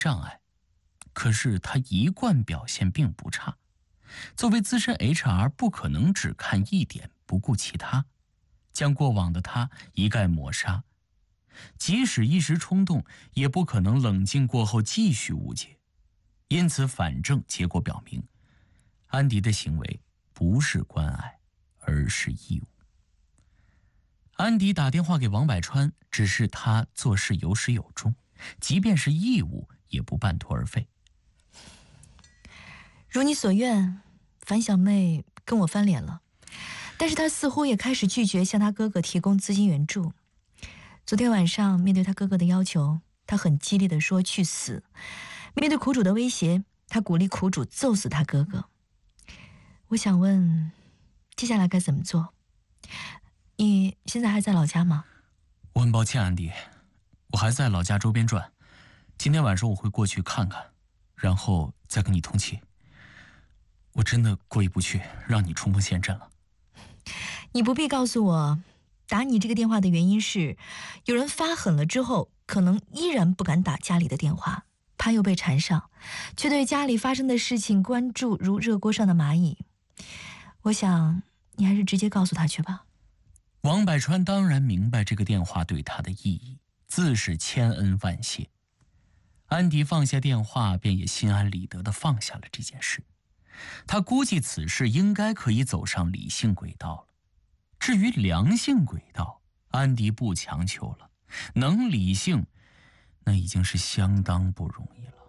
障碍，可是他一贯表现并不差。作为资深 HR， 不可能只看一点不顾其他，将过往的他一概抹杀。即使一时冲动，也不可能冷静过后继续误解。因此，反正结果表明，安迪的行为不是关爱，而是义务。安迪打电话给王百川，只是他做事有始有终，即便是义务，也不半途而废。 如你所愿，樊小妹跟我翻脸了，但是她似乎也开始拒绝向她哥哥提供资金援助。昨天晚上，面对她哥哥的要求，她很激烈地说去死。面对苦主的威胁，她鼓励苦主揍死她哥哥。我想问，接下来该怎么做？你现在还在老家吗？ 我很抱歉，安迪，我还在老家周边转。今天晚上我会过去看看，然后再跟你通气。我真的过意不去，让你冲锋陷阵了。 你不必告诉我，打你这个电话的原因是，有人发狠了之后，可能依然不敢打家里的电话，怕又被缠上，却对家里发生的事情关注如热锅上的蚂蚁。我想，你还是直接告诉他去吧。 王百川当然明白这个电话对他的意义，自是千恩万谢。安迪放下电话，便也心安理得地放下了这件事。他估计此事应该可以走上理性轨道了。至于良性轨道，安迪不强求了。能理性，那已经是相当不容易了。